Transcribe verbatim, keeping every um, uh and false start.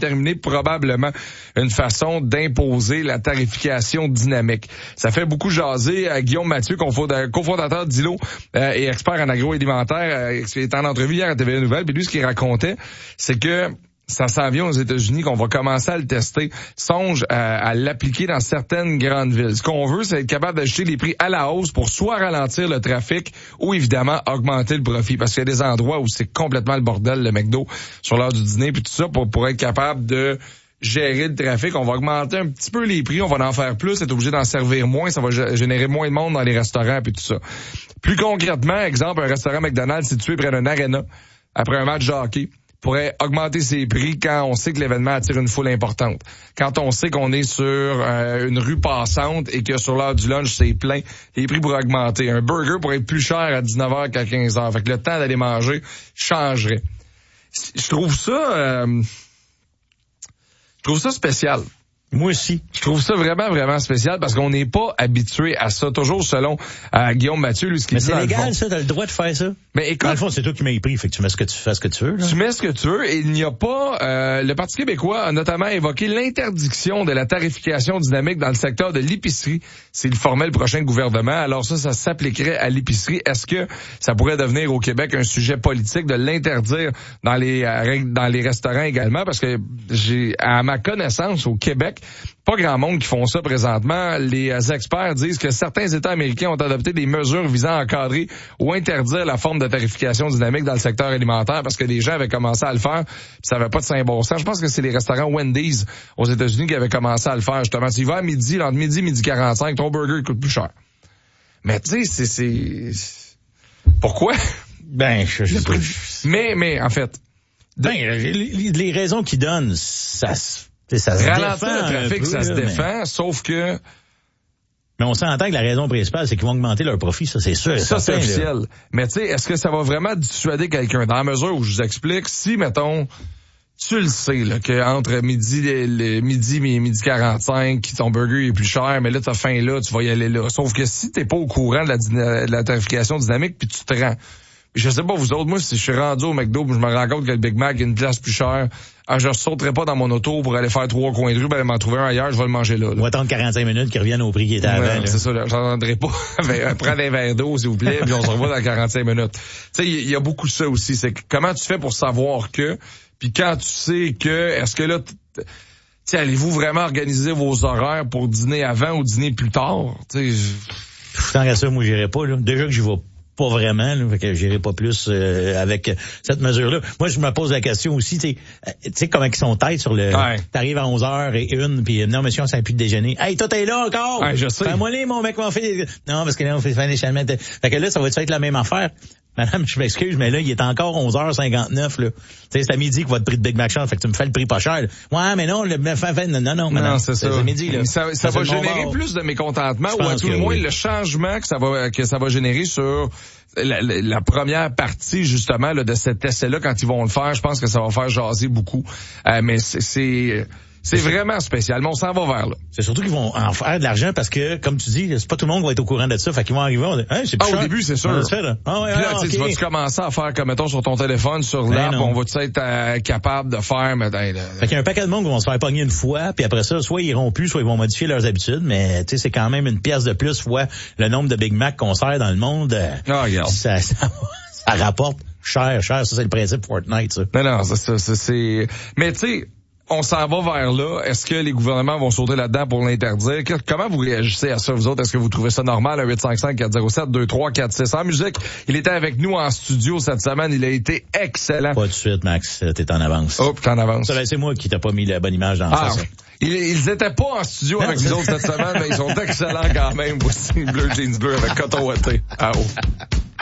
déterminer probablement une façon d'imposer la tarification dynamique. Ça fait beaucoup jaser. Euh, Guillaume Mathieu, cofondateur d'I L O euh, et expert en agroalimentaire, euh, est en entrevue hier à T V Nouvelles, puis lui, ce qu'il racontait, c'est que ça s'en vient aux États-Unis, qu'on va commencer à le tester. Songe à, à l'appliquer dans certaines grandes villes. Ce qu'on veut, c'est être capable d'ajuster les prix à la hausse pour soit ralentir le trafic ou évidemment augmenter le profit. Parce qu'il y a des endroits où c'est complètement le bordel, le McDo, sur l'heure du dîner, puis tout ça, pour, pour être capable de gérer le trafic. On va augmenter un petit peu les prix, on va en faire plus, être obligé d'en servir moins, ça va g- générer moins de monde dans les restaurants, puis tout ça. Plus concrètement, exemple, un restaurant McDonald's situé près d'un aréna, après un match de hockey, pourrait augmenter ses prix quand on sait que l'événement attire une foule importante. Quand on sait qu'on est sur euh, une rue passante et que sur l'heure du lunch, c'est plein, les prix pourraient augmenter. Un burger pourrait être plus cher à dix-neuf heures qu'à quinze heures. Fait que le temps d'aller manger changerait. Je trouve ça... Euh, je trouve ça spécial. Moi aussi. Je trouve ça vraiment, vraiment spécial parce qu'on n'est pas habitué à ça. Toujours selon euh, Guillaume Mathieu, lui, ce qu'il Mais dit. c'est dans légal, le fond. ça, t'as le droit de faire ça? Mais écoute, dans le fond, c'est toi qui m'as pris, fait que tu mets ce que tu fais ce que tu veux, là. Tu mets ce que tu veux et il n'y a pas... Euh, le Parti québécois a notamment évoqué l'interdiction de la tarification dynamique dans le secteur de l'épicerie s'il formait le prochain gouvernement. Alors ça, ça s'appliquerait à l'épicerie. Est-ce que ça pourrait devenir au Québec un sujet politique de l'interdire dans les euh, dans les restaurants également? Parce que j'ai, à ma connaissance, au Québec, pas grand monde qui font ça présentement. Les experts disent que certains États américains ont adopté des mesures visant à encadrer ou interdire la forme de tarification dynamique dans le secteur alimentaire parce que les gens avaient commencé à le faire puis ça n'avait pas de saint bon sens. Je pense que c'est les restaurants Wendy's aux États-Unis qui avaient commencé à le faire justement. Tu y vas à midi, entre midi et midi quarante-cinq, ton burger il coûte plus cher. Mais tu sais, c'est... c'est... Pourquoi? Ben, je, je, je... Mais, mais, en fait... De... Ben, les, les raisons qu'ils donnent, ça se... Ça se ralentir défend le trafic, peu, ça se là, défend, mais... sauf que... Mais on s'entend que la raison principale, c'est qu'ils vont augmenter leur profit, ça c'est sûr. Ça, certain, c'est officiel. Là. Mais tu sais, est-ce que ça va vraiment dissuader quelqu'un? Dans la mesure où je vous explique, si, mettons, tu le sais, là, qu'entre midi, le, le, midi et midi quarante-cinq, ton burger est plus cher, mais là, t'as faim là, tu vas y aller là. Sauf que si t'es pas au courant de la, de la tarification dynamique, puis tu te rends... Je sais pas, vous autres, moi, si je suis rendu au McDo, je me rends compte que le Big Mac est une place plus chère, ah, je sauterai pas dans mon auto pour aller faire trois coins de rue, ben, aller m'en trouver un ailleurs, je vais le manger là. là. On va attendre quarante-cinq minutes qu'ils reviennent au prix qui était avant. Ouais, c'est ça, là, j'entendrai pas. Prends un verre d'eau, s'il vous plaît, puis on se revoit dans quarante-cinq minutes. Tu sais, il y a beaucoup de ça aussi. C'est que comment tu fais pour savoir que, puis quand tu sais que, est-ce que là, tu sais, allez-vous vraiment organiser vos horaires pour dîner avant ou dîner plus tard? Tu sais, tant qu'à ça, moi, j'irai pas, là. Déjà que j'y vais pas vraiment, là, fait que j'irai pas plus euh, avec cette mesure-là. Moi, je me pose la question aussi, tu sais, comment ils sont têtes sur le... Ouais. T'arrives à onze heures et une, puis non, monsieur, on s'est plus de déjeuner. Hey, toi, t'es là encore? Ouais, je sais. Fais-moi les, mon mec, on fait... Non, parce que là, on fait fin d'échalement. Fait que là, ça va-tu être la même affaire? Madame, je m'excuse, mais là, il est encore onze heures cinquante-neuf, là. Tu sais, c'est à midi que votre prix de Big Mac change, fait que tu me fais le prix pas cher, là. Ouais, mais non, le fin, fin, non, non, non, madame. Non, c'est ça. C'est midi, là. Ça, ça, ça va générer plus de mécontentement, ou à tout le moins, oui. le changement que ça va, que ça va générer sur la, la, la première partie, justement, là, de cet essai-là, quand ils vont le faire, je pense que ça va faire jaser beaucoup. Euh, mais c'est, c'est, c'est vraiment spécial, mais on s'en va vers là. C'est surtout qu'ils vont en faire de l'argent parce que, comme tu dis, c'est pas tout le monde qui va être au courant de ça. Fait qu'ils vont arriver, on dit, hey, c'est plus ah, cher. au début, c'est sûr. On fait, là. Ah, ouais, puis là, ah, tu okay. vas-tu commencer à faire, comme mettons, sur ton téléphone, sur ben l'app, non. on va-tu être euh, capable de faire, mais ben, fait qu'il y a un paquet de monde qui vont se faire pogner une fois, puis après ça, soit ils iront plus, soit ils vont modifier leurs habitudes, mais tu sais, c'est quand même une pièce de plus fois le nombre de Big Mac qu'on sert dans le monde. Ah, regarde. Ça, ça, ça rapporte cher, cher. Ça, c'est le principe Fortnite, ça. Non, non, ça, ça, ça c'est... Mais tu sais, on s'en va vers là. Est-ce que les gouvernements vont sauter là-dedans pour l'interdire? Comment vous réagissez à ça, vous autres? Est-ce que vous trouvez ça normal? Un huit cinq cinq quatre zéro sept deux trois quatre six. En musique, il était avec nous en studio cette semaine. Il a été excellent. Pas de suite, Max. T'es en avance. Oh, t'es en avance. Ça, c'est moi qui t'ai pas mis la bonne image dans ah, ça. Ils, ils étaient pas en studio avec nous autres cette semaine, mais ils sont excellents quand même. Voici Bleu Jeans Bleu avec Coton Watté. Ah, oh.